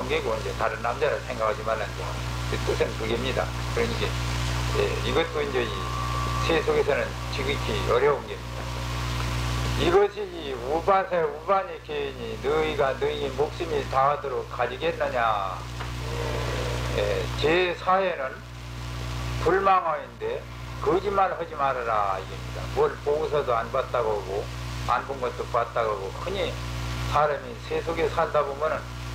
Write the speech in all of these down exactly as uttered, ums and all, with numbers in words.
게고 이제 다른 남자를 생각하지 말라는 게 뜻은 그게입니다. 그러니까 예, 이것도 이제 이 세속에서는 지극히 어려운 게입니다. 이것이 이 우밭에 우반이 개인이 너희가 너희 목숨이 다하도록 가지겠느냐. 예, 제사에는 불망어인데 거짓말 하지 말아라 이겁니다. 뭘 보고서도 안 봤다고 하고 안 본 것도 봤다고 하고 흔히 사람이 세속에 살다 보면은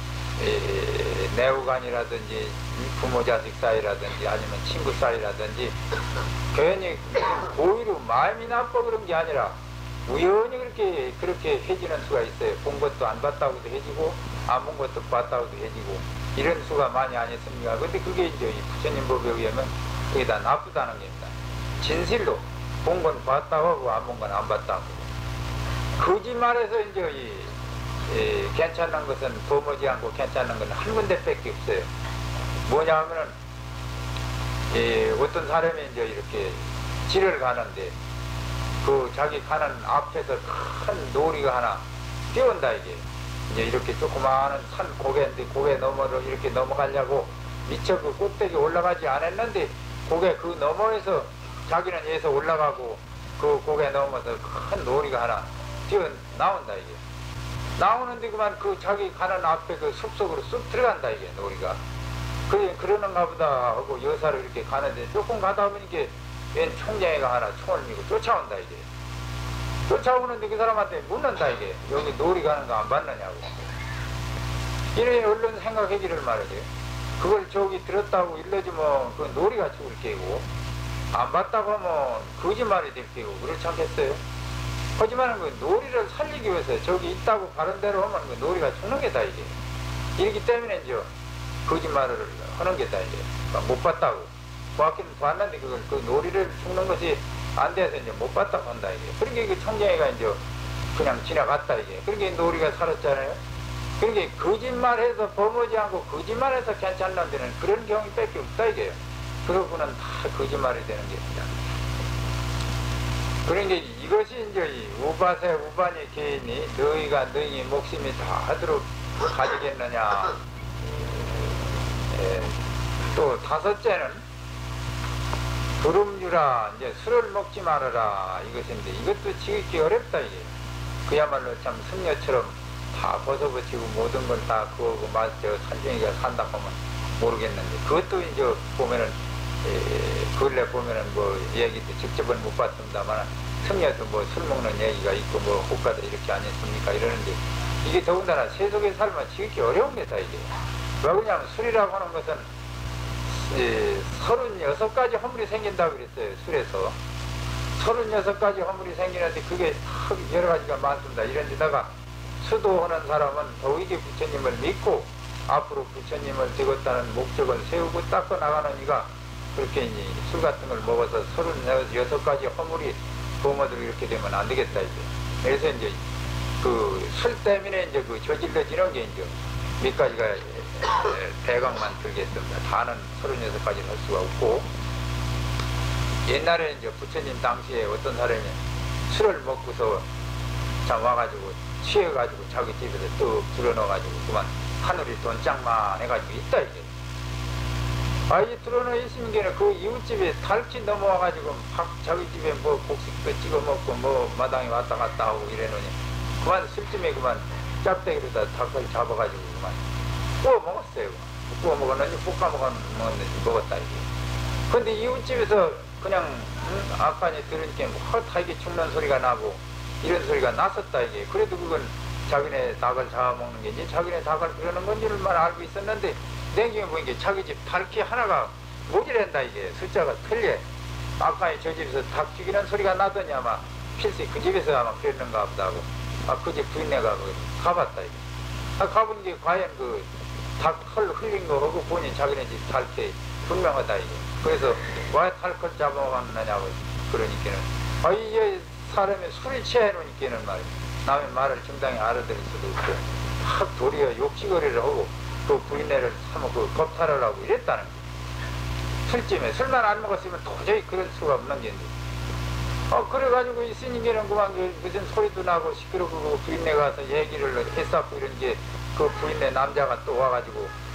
에, 내후간이라든지 부모 자식 사이라든지 아니면 친구 사이라든지 괜히 고의로 마음이 나빠 그런 게 아니라 우연히 그렇게 그렇게 해지는 수가 있어요. 본 것도 안 봤다고도 해지고 안 본 것도 봤다고도 해지고 이런 수가 많이 아니었습니까? 근데 그게 이제 부처님 법에 의하면 그게 다 나쁘다는 겁니다. 진실로 본 건 봤다고 하고 안 본 건 안 봤다고. 거짓말해서 이제 이 예, 괜찮은 것은 도무지 않고 괜찮은 건 한 군데밖에 없어요. 뭐냐 하면은 예, 어떤 사람이 이제 이렇게 길을 가는데 그 자기 가는 앞에서 큰 놀이가 하나 뛰어온다 이게. 이제 이렇게 조그마한 산 고개인데 고개 너머로 이렇게 넘어가려고 미처 그 꼭대기 올라가지 않았는데 고개 그 너머에서 자기는 여기서 올라가고 그 고개 넘어서 큰 놀이가 하나 뛰어 나온다 이게. 나오는데 그만 그 자기 가는 앞에 그 숲속으로 쑥 들어간다 이게 놀이가. 그래 그러는가 보다 하고 여사로 이렇게 가는데 조금 가다 보니까 웬 총쟁이가 하나 총을 밀고 쫓아온다 이게. 쫓아오는데 그 사람한테 묻는다 이게. 여기 놀이 가는 거 안 봤느냐고. 이래 얼른 생각하기를 말이지. 그걸 저기 들었다고 일러주면 그 놀이가 죽을 게고 안 봤다고 하면 거짓말이 될 게고 그렇지 않겠어요? 하지만 그 놀이를 살리기 위해서 저기 있다고 바른 대로 하면 그 놀이가 죽는 게다 이게. 이렇기 때문에 이제 거짓말을 하는 게다 이게. 못 봤다고. 봤긴 봤는데 그걸 그 놀이를 죽는 것이 안 돼서 이제 못 봤다고 한다 이게. 그러니까 그 청쟁이가 이제 그냥 지나갔다 이게. 그러니까 놀이가 살았잖아요. 그러니까 거짓말해서 범하지 않고 거짓말해서 괜찮는 데는 그런 경우밖에 없다 이게. 그러고는 다 거짓말이 되는 게입니다. 그러니까 이것이 이제 이 우밭에 우반이 개인이 너희가 너희 목숨이 다 하도록 가지겠느냐. 예. 또 다섯째는 두름주라 이제 술을 먹지 말아라 이것인데 이것도 지극히 어렵다 이게. 그야말로 참 승려처럼 다 벗어붙이고 모든 걸 다 그거고 맞저 산중이가 산다 하면 모르겠는데 그것도 이제 보면은 에, 근래 보면은 뭐 얘기도 직접은 못 봤습니다만 승려도 뭐 술 먹는 얘기가 있고 뭐 호가도 이렇게 아니었습니까 이러는데 이게 더군다나 세속에 살면 지극히 어려운 게다 이게. 왜 그러냐면 술이라고 하는 것은 서른여섯 가지 허물이 생긴다고 그랬어요. 술에서 서른여섯 가지 허물이 생기는데 그게 여러 가지가 많습니다. 이런 데다가 수도하는 사람은 더욱이 부처님을 믿고 앞으로 부처님을 되겠다는 목적을 세우고 닦아 나가는 이가 그렇게 이제 술 같은 걸 먹어서 서른여섯 가지 허물이 부모들 이렇게 되면 안 되겠다 이제. 그래서 이제 그 술 때문에 이제 그 저질러지는 게 이제 몇 가지가 대강만 들겠습니다. 다는 서른여섯 가지를 할 수가 없고 옛날에 이제 부처님 당시에 어떤 사람이 술을 먹고서 참 와가지고 취해가지고 자기 집에서 뚝 들어넣어가지고 그만 하늘이 돈장만 해가지고 있다 이게. 아, 이 들어넣어 있으면 그 이웃집에 달치 넘어와가지고 막 자기 집에 뭐 곡식도 찍어 먹고 뭐 마당에 왔다 갔다 하고 이래놓으니 그만 술집에 그만 짝대기로다 닭을 잡아가지고 그만 구워 먹었어요. 구워 먹었는지 볶아 먹었는지 먹었다 이게. 근데 이웃집에서 그냥 음, 아까니 들으니까 뭐 타이게 죽는 소리가 나고 이런 소리가 났었다 이게. 그래도 그건 자기네 닭을 잡아먹는 게지 자기네 닭을 그러는 건지를만 알고 있었는데 냉경에 보니까 자기 집 닭이 하나가 모질한다 이게. 숫자가 틀려. 아까니 저 집에서 닭 죽이는 소리가 나더니 아마 필시 그 집에서 아마 그랬는가 보다 하고 아, 그 집 부인네가 가봤다 이게. 아, 가보니까 과연 그 닭 털 흘린 거 하고 본인 자기네 집 닭이 분명하다 이게. 그래서 왜 닭을 잡아먹었느냐고 그러니까는 아, 이게 사람이 술이 취해 놓으니까는 말이야. 남의 말을 정당히 알아들을 수도 없고 확 도리어 욕지거리를 하고 그 부인네를 참 그 겁탈을 하고 이랬다는 거야. 술집에 술만 안 먹었으면 도저히 그럴 수가 없는 게인데. 어, 그래가지고 있으니까는 그만 무슨 소리도 나고 시끄럽고 부인네 가서 얘기를 했었고 이런 게 그 부인네 남자가 또 와가지고